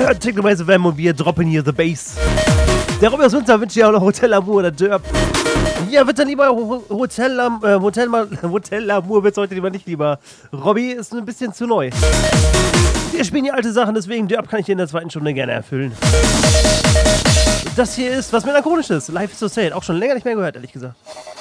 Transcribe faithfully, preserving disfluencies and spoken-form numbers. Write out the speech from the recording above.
hört Technomaze F M und wir droppen hier The Bass. Der Robby aus Winter wünscht dir auch noch Hotel Amour oder Derb. Ja, wird dann lieber Hotel, äh, Hotel, Hotel Amour wird's heute lieber nicht lieber. Robby ist ein bisschen zu neu. Wir spielen hier alte Sachen, deswegen Derb kann ich dir in der zweiten Stunde gerne erfüllen. Das hier ist was Melancholisches. Life is so sad. Auch schon länger nicht mehr gehört, ehrlich gesagt.